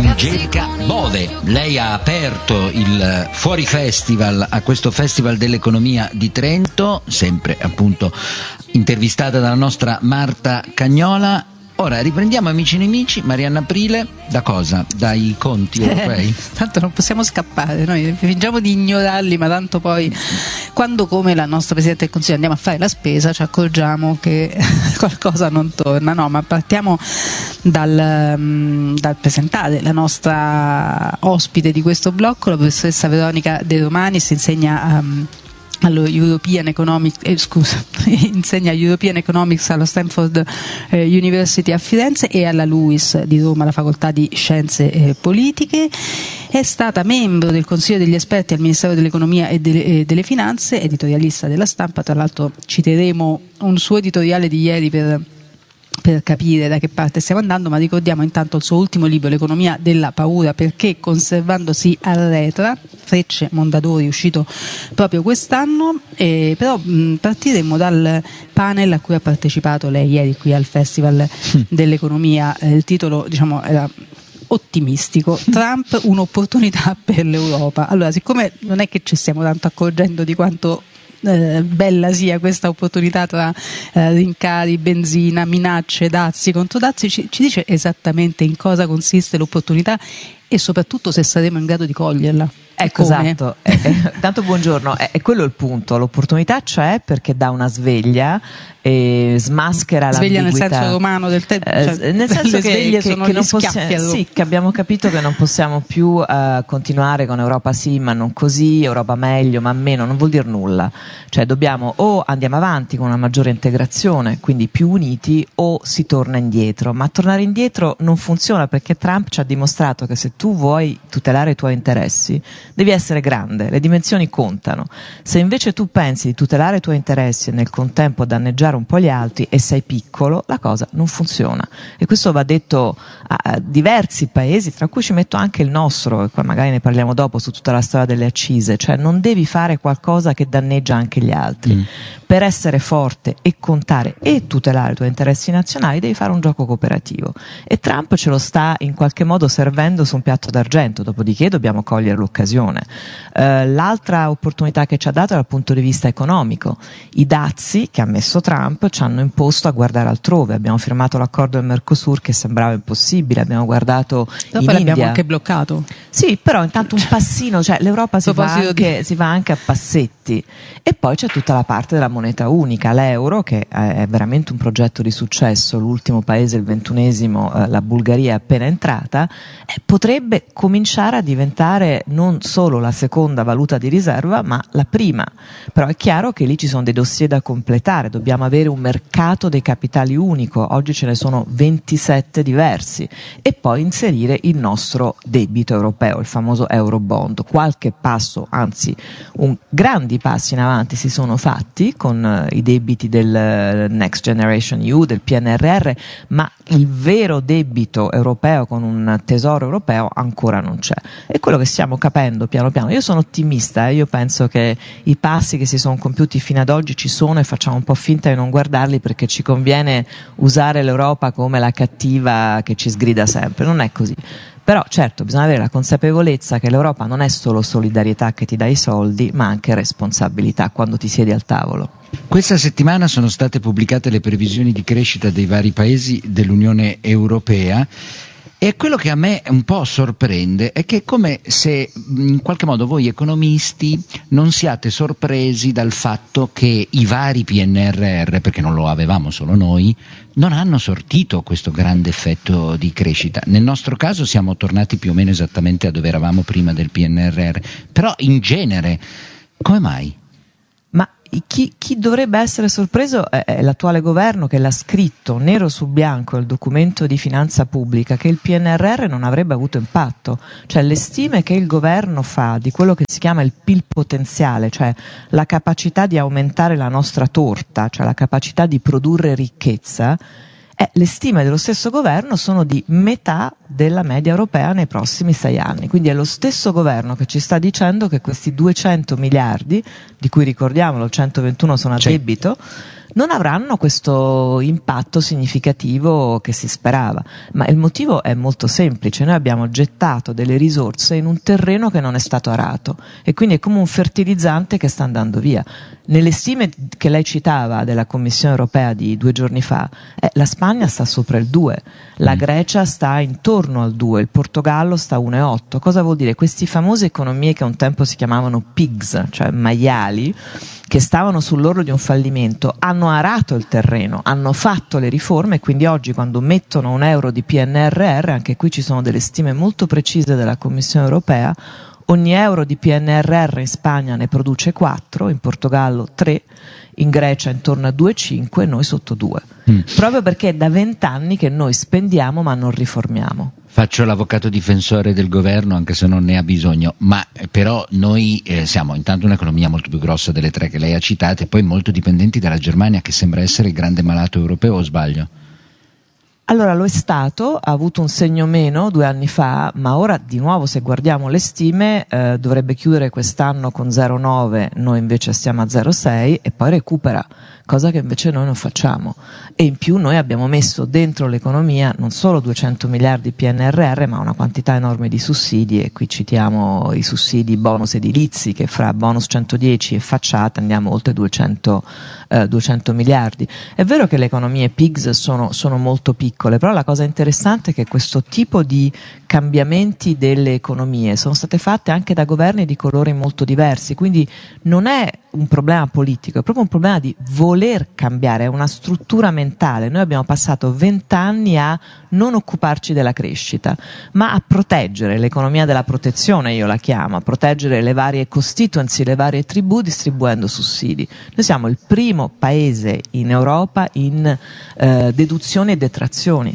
Angelica Bode. Lei ha aperto il Fuori Festival a questo Festival dell'Economia di Trento, sempre appunto intervistata dalla nostra Marta Cagnola. Ora riprendiamo Amici nemici. Marianna Aprile, da cosa? Dai conti europei? Tanto non possiamo scappare, noi fingiamo di ignorarli, ma tanto poi quando, come la nostra Presidente del Consiglio, andiamo a fare la spesa ci accorgiamo che qualcosa non torna. No, ma partiamo dal presentare la nostra ospite di questo blocco, la professoressa Veronica De Romanis, insegna insegna European Economics allo Stanford University a Firenze e alla LUISS di Roma, la facoltà di Scienze Politiche. È stata membro del Consiglio degli esperti al Ministero dell'Economia e delle Finanze, editorialista della Stampa. Tra l'altro citeremo un suo editoriale di ieri per capire da che parte stiamo andando, ma ricordiamo intanto il suo ultimo libro, L'economia della paura, perché conservandosi arretra, Frecce Mondadori, uscito proprio quest'anno. Però partiremo dal panel a cui ha partecipato lei ieri qui al Festival dell'Economia. Il titolo, diciamo, era ottimistico: Trump, un'opportunità per l'Europa. Allora, siccome non è che ci stiamo tanto accorgendo di quanto bella sia questa opportunità tra rincari, benzina, minacce, dazi, controdazi, ci dice esattamente in cosa consiste l'opportunità e soprattutto se saremo in grado di coglierla. Ecco, esatto. Tanto buongiorno, è quello il punto. L'opportunità c'è perché dà una sveglia e smaschera sveglia l'ambiguità. Nel senso romano del tempo, cioè, nel senso che non possiamo, sì, che abbiamo capito che non possiamo più continuare con Europa sì ma non così, Europa meglio ma meno, non vuol dire nulla. Cioè dobbiamo, o andiamo avanti con una maggiore integrazione, quindi più uniti, o si torna indietro. Ma tornare indietro non funziona, perché Trump ci ha dimostrato che se tu vuoi tutelare i tuoi interessi devi essere grande, le dimensioni contano. Se invece tu pensi di tutelare i tuoi interessi e nel contempo danneggiare un po' gli altri e sei piccolo, la cosa non funziona. E questo va detto a diversi paesi, tra cui ci metto anche il nostro, e poi magari ne parliamo dopo, su tutta la storia delle accise. Cioè non devi fare qualcosa che danneggia anche gli altri. Per essere forte e contare e tutelare i tuoi interessi nazionali devi fare un gioco cooperativo, e Trump ce lo sta in qualche modo servendo su un piatto d'argento, dopodiché dobbiamo cogliere l'occasione. L'altra opportunità che ci ha dato dal punto di vista economico: i dazi che ha messo Trump ci hanno imposto a guardare altrove. Abbiamo firmato l'accordo del Mercosur che sembrava impossibile, abbiamo guardato in India. L'abbiamo anche bloccato. Sì, però intanto un passino, cioè l'Europa si va anche a passetti. E poi c'è tutta la parte della moneta unica, l'euro, che è veramente un progetto di successo. L'ultimo paese, il 21esimo, la Bulgaria, è appena entrata, potrebbe cominciare a diventare non solo la seconda valuta di riserva ma la prima. Però è chiaro che lì ci sono dei dossier da completare, dobbiamo avere un mercato dei capitali unico, oggi ce ne sono 27 diversi, e poi inserire il nostro debito europeo, il famoso Eurobond. Qualche passo, anzi grandi passi in avanti si sono fatti con i debiti del Next Generation EU, del PNRR, ma il vero debito europeo con un tesoro europeo ancora non c'è. È quello che stiamo capendo piano piano. Io sono ottimista, io penso che i passi che si sono compiuti fino ad oggi ci sono, e facciamo un po' finta di non guardarli perché ci conviene usare l'Europa come la cattiva che ci sgrida sempre. Non è così. Però certo bisogna avere la consapevolezza che l'Europa non è solo solidarietà che ti dà i soldi, ma anche responsabilità quando ti siedi al tavolo. Questa settimana sono state pubblicate le previsioni di crescita dei vari paesi dell'Unione Europea, e quello che a me un po' sorprende è che è come se in qualche modo voi economisti non siate sorpresi dal fatto che i vari PNRR, perché non lo avevamo solo noi, non hanno sortito questo grande effetto di crescita. Nel nostro caso siamo tornati più o meno esattamente a dove eravamo prima del PNRR, però in genere come mai? Ma chi dovrebbe essere sorpreso è l'attuale governo, che l'ha scritto nero su bianco il documento di finanza pubblica, che il PNRR non avrebbe avuto impatto. Cioè le stime che il governo fa di quello che si chiama il PIL potenziale, cioè la capacità di aumentare la nostra torta, cioè la capacità di produrre ricchezza, le stime dello stesso governo sono di metà della media europea nei prossimi 6 anni. Quindi è lo stesso governo che ci sta dicendo che questi 200 miliardi, di cui ricordiamolo 121 sono a debito, non avranno questo impatto significativo che si sperava. Ma il motivo è molto semplice: noi abbiamo gettato delle risorse in un terreno che non è stato arato, e quindi è come un fertilizzante che sta andando via. Nelle stime che lei citava della Commissione europea di 2 giorni fa, la Spagna sta sopra il 2, la Grecia sta intorno al 2, il Portogallo sta a 1,8. Cosa vuol dire? Queste famose economie che un tempo si chiamavano pigs, cioè maiali, che stavano sull'orlo di un fallimento, hanno arato il terreno, hanno fatto le riforme, e quindi oggi quando mettono €1 di PNRR, anche qui ci sono delle stime molto precise della Commissione europea, ogni euro di PNRR in Spagna ne produce 4, in Portogallo 3, in Grecia intorno a 2,5 e noi sotto 2. Proprio perché è da 20 anni che noi spendiamo ma non riformiamo. Faccio l'avvocato difensore del governo, anche se non ne ha bisogno, ma però noi siamo intanto un'economia molto più grossa delle 3 che lei ha citate, e poi molto dipendenti dalla Germania, che sembra essere il grande malato europeo, o sbaglio? Allora, lo è stato, ha avuto un segno meno 2 anni fa, ma ora di nuovo, se guardiamo le stime, dovrebbe chiudere quest'anno con 0,9, noi invece stiamo a 0,6 e poi recupera, cosa che invece noi non facciamo. E in più noi abbiamo messo dentro l'economia non solo 200 miliardi PNRR, ma una quantità enorme di sussidi, e qui citiamo i sussidi bonus edilizi, che fra bonus 110 e facciata andiamo oltre 200 miliardi. È vero che le economie PIGS sono molto piccole, però la cosa interessante è che questo tipo di cambiamenti delle economie sono state fatte anche da governi di colori molto diversi, quindi non è un problema politico, è proprio un problema di voler cambiare, è una struttura mentale. Noi abbiamo passato 20 anni a non occuparci della crescita, ma a proteggere l'economia della protezione, io la chiamo, a proteggere le varie constituency, le varie tribù, distribuendo sussidi. Noi siamo il primo paese in Europa in deduzioni e detrazioni,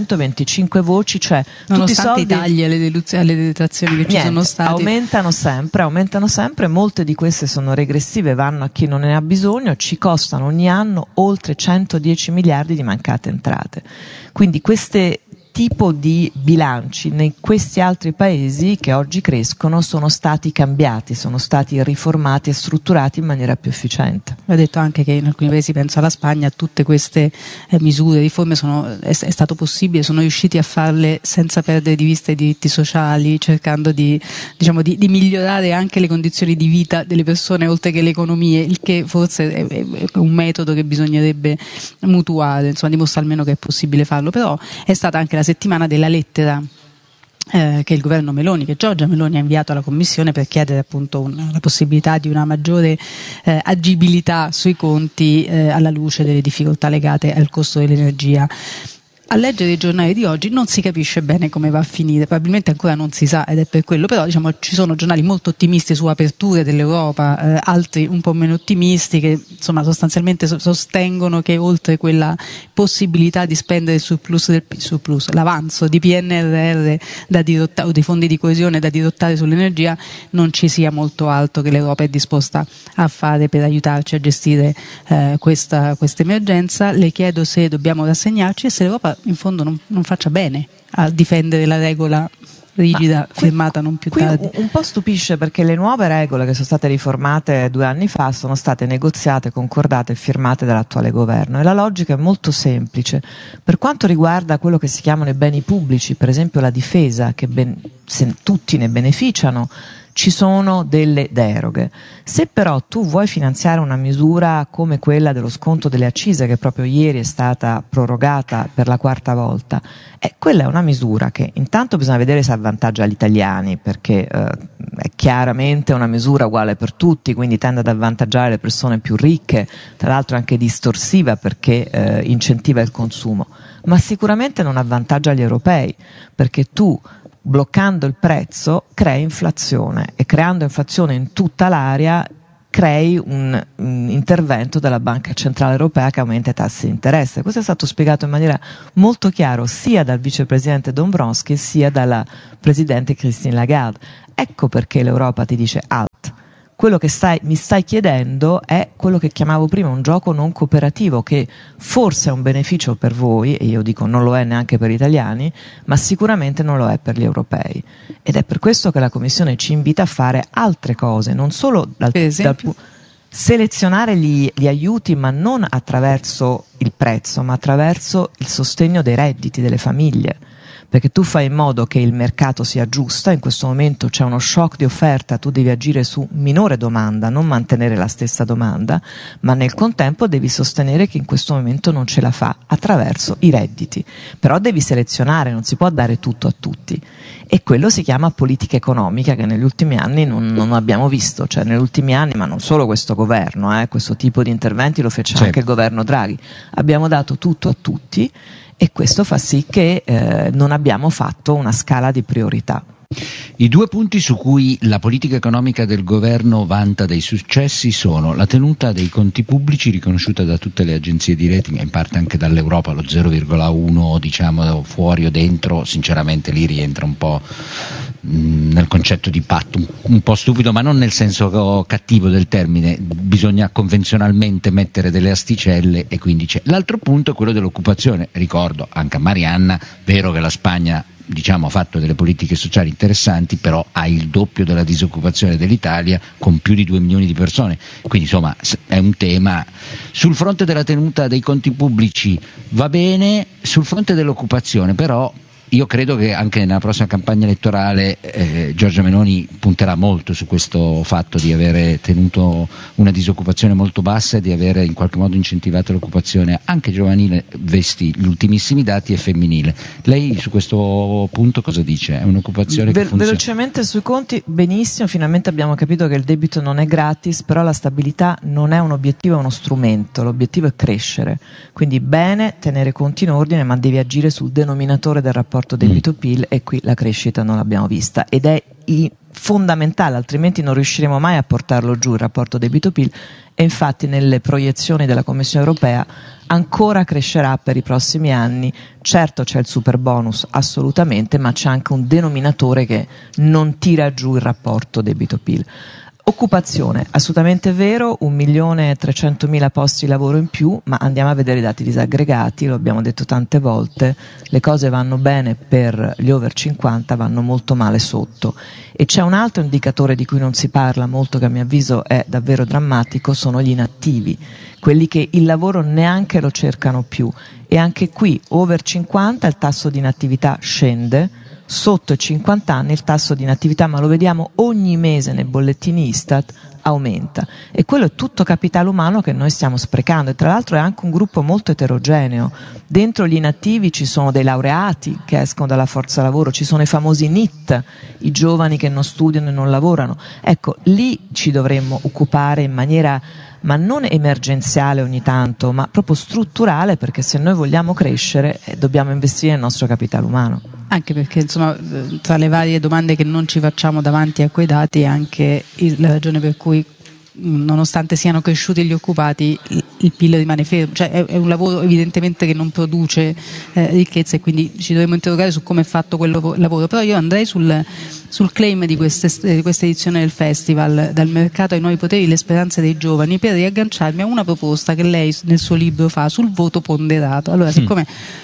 625 voci, cioè nonostante tutti i soldi, i tagli alle detrazioni che ci sono stati, aumentano sempre, molte di queste sono regressive, vanno a chi non ne ha bisogno, ci costano ogni anno oltre 110 miliardi di mancate entrate. Quindi queste tipo di bilanci in questi altri paesi che oggi crescono sono stati cambiati, sono stati riformati e strutturati in maniera più efficiente. Ho detto anche che in alcuni paesi, penso alla Spagna, tutte queste misure, riforme è stato possibile, sono riusciti a farle senza perdere di vista i diritti sociali, cercando di migliorare anche le condizioni di vita delle persone oltre che le economie, il che forse è un metodo che bisognerebbe mutuare, dimostra almeno che è possibile farlo. Però è stata anche la settimana della lettera che il governo Meloni, che Giorgia Meloni ha inviato alla Commissione per chiedere appunto la possibilità di una maggiore agibilità sui conti alla luce delle difficoltà legate al costo dell'energia. A leggere i giornali di oggi non si capisce bene come va a finire, probabilmente ancora non si sa, ed è per quello, però ci sono giornali molto ottimisti su aperture dell'Europa, altri un po' meno ottimisti, che sostanzialmente sostengono che oltre quella possibilità di spendere l'avanzo di PNRR da dirottare, o dei fondi di coesione da dirottare sull'energia, non ci sia molto altro che l'Europa è disposta a fare per aiutarci a gestire questa emergenza. Le chiedo se dobbiamo rassegnarci e se l'Europa in fondo non faccia bene a difendere la regola rigida firmata non più tardi. Un po' stupisce, perché le nuove regole che sono state riformate 2 anni fa sono state negoziate, concordate e firmate dall'attuale governo, e la logica è molto semplice. Per quanto riguarda quello che si chiamano i beni pubblici, per esempio la difesa, che se tutti ne beneficiano, ci sono delle deroghe. Se però tu vuoi finanziare una misura come quella dello sconto delle accise, che proprio ieri è stata prorogata per la 4ª volta, quella è una misura che intanto bisogna vedere se avvantaggia gli italiani, perché è chiaramente una misura uguale per tutti, quindi tende ad avvantaggiare le persone più ricche, tra l'altro anche distorsiva perché incentiva il consumo, ma sicuramente non avvantaggia gli europei, perché tu, bloccando il prezzo, crei inflazione, e creando inflazione in tutta l'area crei un intervento della Banca Centrale Europea che aumenta i tassi di interesse. Questo è stato spiegato in maniera molto chiara sia dal vicepresidente Dombrovskis sia dalla presidente Christine Lagarde. Ecco perché l'Europa ti dice halt. Quello che mi stai chiedendo è quello che chiamavo prima un gioco non cooperativo, che forse è un beneficio per voi, e io dico non lo è neanche per gli italiani, ma sicuramente non lo è per gli europei. Ed è per questo che la Commissione ci invita a fare altre cose, non solo selezionare gli aiuti, ma non attraverso il prezzo, ma attraverso il sostegno dei redditi delle famiglie, perché tu fai in modo che il mercato si aggiusta. In questo momento c'è uno shock di offerta, tu devi agire su minore domanda, non mantenere la stessa domanda, ma nel contempo devi sostenere chi in questo momento non ce la fa attraverso i redditi. Però devi selezionare, non si può dare tutto a tutti, e quello si chiama politica economica, che negli ultimi anni non abbiamo visto. Cioè negli ultimi anni, ma non solo questo governo, questo tipo di interventi lo fece anche il governo Draghi, abbiamo dato tutto a tutti, e questo fa sì che non abbiamo fatto una scala di priorità. I due punti su cui la politica economica del governo vanta dei successi sono la tenuta dei conti pubblici, riconosciuta da tutte le agenzie di rating e in parte anche dall'Europa, lo 0,1 diciamo fuori o dentro, sinceramente lì rientra un po' nel concetto di patto, un po' stupido, ma non nel senso cattivo del termine, bisogna convenzionalmente mettere delle asticelle, e quindi c'è. L'altro punto è quello dell'occupazione. Ricordo anche a Marianna, vero che la Spagna ha fatto delle politiche sociali interessanti, però ha il doppio della disoccupazione dell'Italia, con più di 2 milioni di persone, quindi insomma è un tema. Sul fronte della tenuta dei conti pubblici va bene, sul fronte dell'occupazione però io credo che anche nella prossima campagna elettorale Giorgia Meloni punterà molto su questo fatto di avere tenuto una disoccupazione molto bassa e di avere in qualche modo incentivato l'occupazione anche giovanile, visti gli ultimissimi dati, e femminile. Lei su questo punto cosa dice? È un'occupazione che funziona? Velocemente sui conti, benissimo, finalmente abbiamo capito che il debito non è gratis, però la stabilità non è un obiettivo, è uno strumento. L'obiettivo è crescere, quindi bene tenere i conti in ordine, ma devi agire sul denominatore del rapporto debito-PIL, e qui la crescita non l'abbiamo vista, ed è fondamentale, altrimenti non riusciremo mai a portarlo giù il rapporto debito-PIL, e infatti nelle proiezioni della Commissione europea ancora crescerà per i prossimi anni. Certo c'è il super bonus, assolutamente, ma c'è anche un denominatore che non tira giù il rapporto debito-PIL. Occupazione, assolutamente vero, 1.300.000 posti di lavoro in più, ma andiamo a vedere i dati disaggregati, lo abbiamo detto tante volte, le cose vanno bene per gli over 50, vanno molto male sotto. E c'è un altro indicatore di cui non si parla molto, che a mio avviso è davvero drammatico, sono gli inattivi, quelli che il lavoro neanche lo cercano più, e anche qui over 50 il tasso di inattività scende, sotto i 50 anni il tasso di inattività, ma lo vediamo ogni mese nei bollettini Istat, aumenta, e quello è tutto capitale umano che noi stiamo sprecando, e tra l'altro è anche un gruppo molto eterogeneo. Dentro gli inattivi ci sono dei laureati che escono dalla forza lavoro, ci sono i famosi NEET, i giovani che non studiano e non lavorano. Ecco, lì ci dovremmo occupare in maniera, ma non emergenziale ogni tanto, ma proprio strutturale, perché se noi vogliamo crescere dobbiamo investire nel nostro capitale umano. Anche perché insomma tra le varie domande che non ci facciamo davanti a quei dati è anche la ragione per cui nonostante siano cresciuti gli occupati il PIL rimane fermo, cioè è un lavoro evidentemente che non produce ricchezza, e quindi ci dovremmo interrogare su come è fatto quel lavoro. Però io andrei sul claim di questa edizione del festival, dal mercato ai nuovi poteri, le speranze dei giovani, per riagganciarmi a una proposta che lei nel suo libro fa sul voto ponderato. Allora, siccome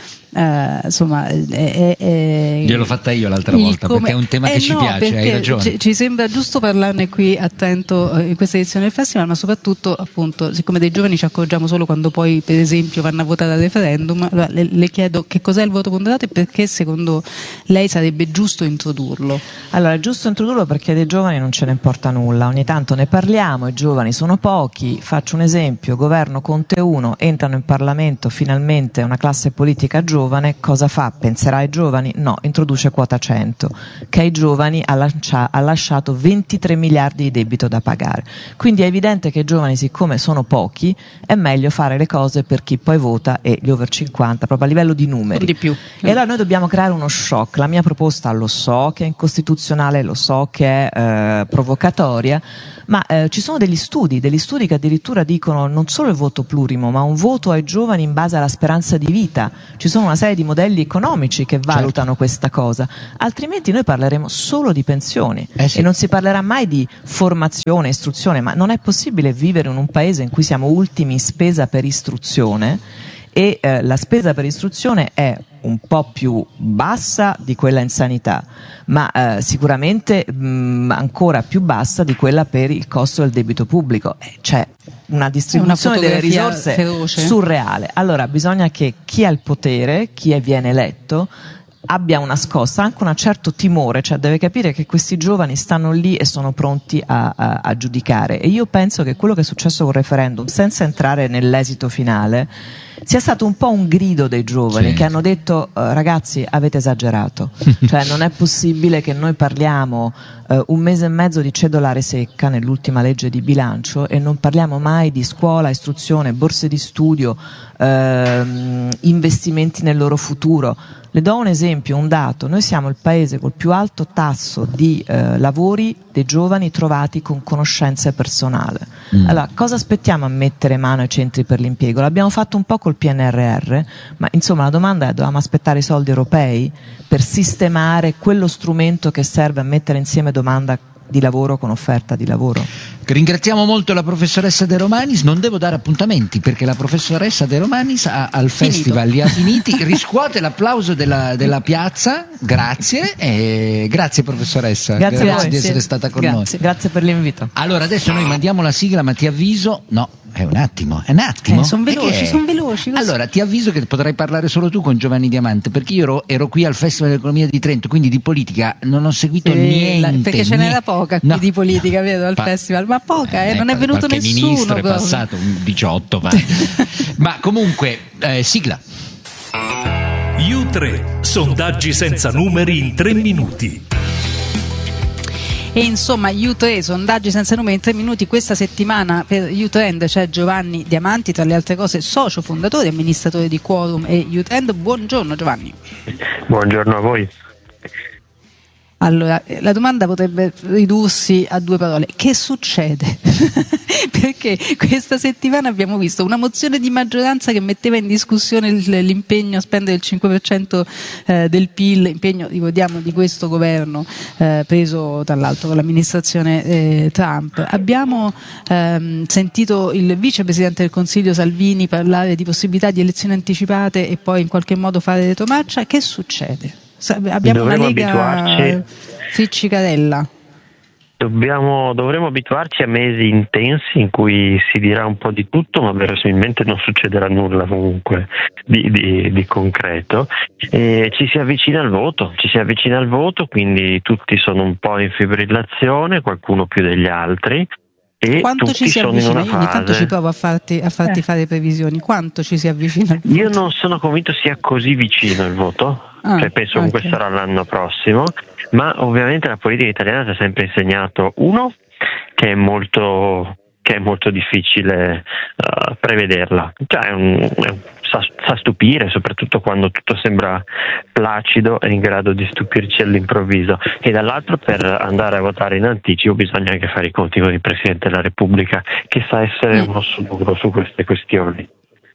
insomma gliel'ho fatta io l'altra volta, perché è un tema che ci piace, hai ragione. Ci sembra giusto parlarne qui attento in questa edizione del festival, ma soprattutto appunto siccome dei giovani ci accorgiamo solo quando poi per esempio vanno a votare al referendum. Allora, le chiedo che cos'è il voto ponderato e perché secondo lei sarebbe giusto introdurlo. Allora, è giusto introdurlo perché dei giovani non ce ne importa nulla, ogni tanto ne parliamo, i giovani sono pochi. Faccio un esempio: governo Conte 1, entrano in Parlamento finalmente una classe politica giovane, cosa fa? Penserà ai giovani? No, introduce quota 100, che ai giovani ha lasciato 23 miliardi di debito da pagare. Quindi è evidente che i giovani, siccome sono pochi, è meglio fare le cose per chi poi vota, e gli over 50, proprio a livello di numeri. Di più. E allora noi dobbiamo creare uno shock. La mia proposta, lo so che è incostituzionale, lo so che è provocatoria, ma ci sono degli studi che addirittura dicono non solo il voto plurimo, ma un voto ai giovani in base alla speranza di vita. Ci sono una serie di modelli economici che valutano questa cosa, altrimenti noi parleremo solo di pensioni e non si parlerà mai di formazione, istruzione. Ma non è possibile vivere in un paese in cui siamo ultimi in spesa per istruzione e la spesa per istruzione è un po' più bassa di quella in sanità, ma sicuramente ancora più bassa di quella per il costo del debito pubblico. C'è una distribuzione delle risorse surreale. Allora bisogna che chi ha il potere, chi viene eletto, abbia una scossa, anche un certo timore, cioè deve capire che questi giovani stanno lì e sono pronti a giudicare. E io penso che quello che è successo col referendum, senza entrare nell'esito finale, sia stato un po' un grido dei giovani che hanno detto ragazzi, avete esagerato, cioè non è possibile che noi parliamo un mese e mezzo di cedolare secca nell'ultima legge di bilancio e non parliamo mai di scuola, istruzione, borse di studio, investimenti nel loro futuro. Le do un esempio, un dato: noi siamo il paese col più alto tasso di lavori dei giovani trovati con conoscenze personale. Allora, cosa aspettiamo a mettere mano ai centri per l'impiego? L'abbiamo fatto un po' col PNRR, ma insomma la domanda è: dovevamo aspettare i soldi europei per sistemare quello strumento che serve a mettere insieme domanda di lavoro con offerta di lavoro? Ringraziamo molto la professoressa De Romanis. Non devo dare appuntamenti perché la professoressa De Romanis al festival li ha finiti. Riscuote l'applauso della piazza. Grazie, grazie professoressa, grazie di essere stata con noi. Grazie per l'invito. Allora adesso noi mandiamo la sigla, ma ti avviso, no, è un attimo. Sono veloci. Allora ti avviso che potrai parlare solo tu con Giovanni Diamante, perché io ero qui al Festival dell'Economia di Trento, quindi di politica non ho seguito niente. Perché ce n'era poca qui di politica, vedo, al festival, ma poca, non è venuto nessuno. Ministro è passato un 18, ma comunque sigla. U3, sondaggi senza numeri in 3 minuti. E insomma, U3, sondaggi senza numeri in 3 minuti. Questa settimana per U-Trend c'è Giovanni Diamanti, tra le altre cose socio fondatore e amministratore di Quorum e U-Trend. Buongiorno Giovanni. Buongiorno a voi. Allora, la domanda potrebbe ridursi a 2 parole: che succede? Perché questa settimana abbiamo visto una mozione di maggioranza che metteva in discussione l'impegno a spendere il 5% del PIL, impegno, ricordiamo, di questo governo preso tra l'altro con l'amministrazione Trump. Abbiamo sentito il vicepresidente del Consiglio Salvini parlare di possibilità di elezioni anticipate e poi in qualche modo fare retromarcia. Che succede? Abbiamo una Lega friccicarella. Dovremo abituarci a mesi intensi in cui si dirà un po' di tutto, ma verosimilmente non succederà nulla comunque di concreto. E ci si avvicina al voto, quindi tutti sono un po' in fibrillazione, qualcuno più degli altri. E quanto tutti ci si sono avvicina? in una Io ogni tanto ci provo a farti fare previsioni. Quanto ci si avvicina al voto? Io non sono convinto sia così vicino il voto, cioè penso comunque sarà l'anno prossimo, ma ovviamente la politica italiana ci ha sempre insegnato, uno, che è molto difficile prevederla, cioè sa stupire, soprattutto quando tutto sembra placido, è in grado di stupirci all'improvviso, e dall'altro per andare a votare in anticipo bisogna anche fare i conti con il Presidente della Repubblica, che sa essere uno duro su queste questioni.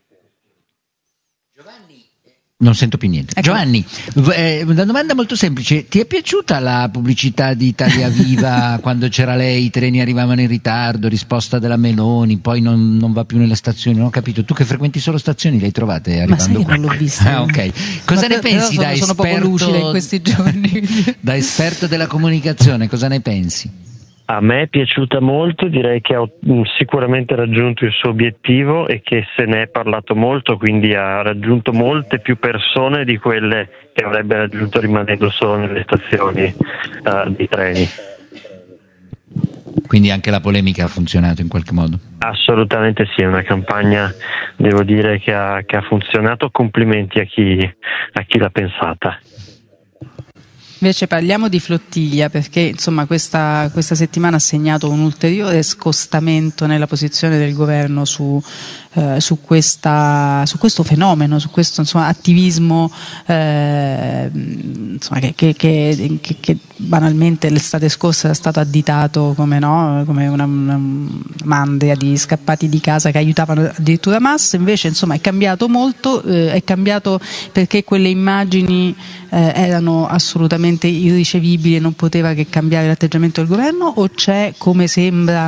Non sento più niente. Ecco. Giovanni, una domanda molto semplice: ti è piaciuta la pubblicità di Italia Viva quando c'era lei, i treni arrivavano in ritardo, risposta della Meloni, poi non va più nelle stazioni? Non ho capito, tu che frequenti solo stazioni le hai trovate arrivando qua? Non l'ho vista. Ok. Cosa ne pensi da esperto? Sono poco lucida in questi giorni. Da esperto della comunicazione, cosa ne pensi? A me è piaciuta molto, direi che ha sicuramente raggiunto il suo obiettivo e che se ne è parlato molto, quindi ha raggiunto molte più persone di quelle che avrebbe raggiunto rimanendo solo nelle stazioni dei treni. Quindi anche la polemica ha funzionato in qualche modo? Assolutamente sì, è una campagna, devo dire, che ha funzionato. Complimenti a chi l'ha pensata. Invece parliamo di flottiglia, perché insomma questa settimana ha segnato un ulteriore scostamento nella posizione del governo su questo fenomeno, su questo attivismo che banalmente l'estate scorsa è stato additato come una mandria di scappati di casa che aiutavano addirittura Hamas. Invece è cambiato molto, è cambiato perché quelle immagini erano assolutamente irricevibili e non poteva che cambiare l'atteggiamento del governo, o c'è, come sembra,